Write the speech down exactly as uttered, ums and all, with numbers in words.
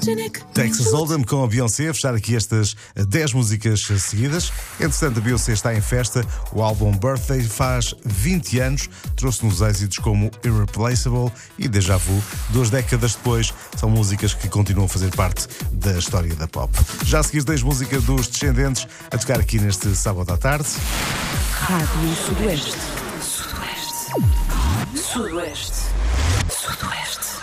Texas Hold'em com a Beyoncé, a fechar aqui estas dez músicas seguidas. Entretanto, a Beyoncé está em festa. O álbum Birthday faz vinte anos, trouxe-nos êxitos como Irreplaceable e Déjà Vu. Duas décadas depois, são músicas que continuam a fazer parte da história da pop. Já a seguir, dez músicas dos Descendentes a tocar aqui neste sábado à tarde. Rádio Sudoeste. Sudoeste. Sudoeste. Sudoeste.